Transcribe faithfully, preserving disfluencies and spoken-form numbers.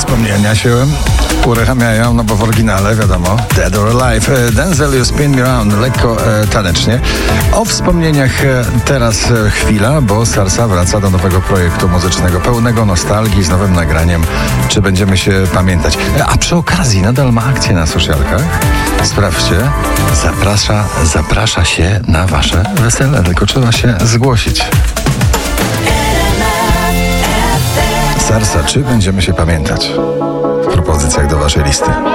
Wspomnienia się uruchamiają, no bo w oryginale wiadomo, Dead or Alive. Denzel You Spin Me Round, lekko e, tanecznie. O wspomnieniach e, teraz e, chwila, bo Sarsa wraca do nowego projektu muzycznego, pełnego nostalgii, z nowym nagraniem. Czy będziemy się pamiętać? E, a przy okazji nadal ma akcję na socialkach. Sprawdźcie, zaprasza, zaprasza się na wasze wesele, tylko trzeba się zgłosić. Sarsa, czy będziemy się pamiętać? W propozycjach do waszej listy.